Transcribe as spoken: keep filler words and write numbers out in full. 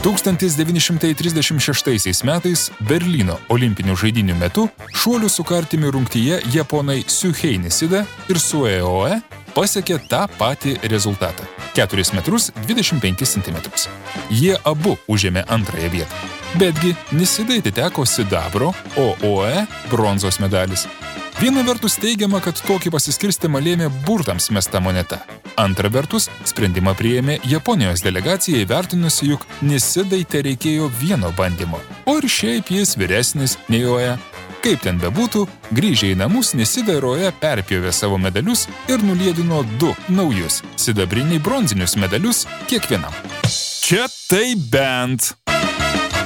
tūkstantis devyni šimtai trisdešimt šeštaisiais metais Berlyno olimpinių žaidynių metu šuolių su kartimi rungtyje japonai Suhei Nishida ir Sue Oe pasiekė tą patį rezultatą – keturis metrus dvidešimt penkis centimetrus. Jie abu užėmė antrąją vietą. Betgi Nishidai atiteko sidabro, o Oe bronzos medalis. Viena vertus teigiama, kad tokį pasiskirstimą lėmė burtams mesta moneta. Antra vertus, sprendimą priėmė Japonijos delegacija įvertinusi, juk Nishidai tereikėjo vieno bandymo, o ir šiaip jis vyresnis nei Oe. Kaip ten bebūtų, grįžę į namus Nishida ir Oe perpjovė savo medalius ir nuliedino du naujus sidabriniai bronzinius medalius kiekvienam. Čia tai bent!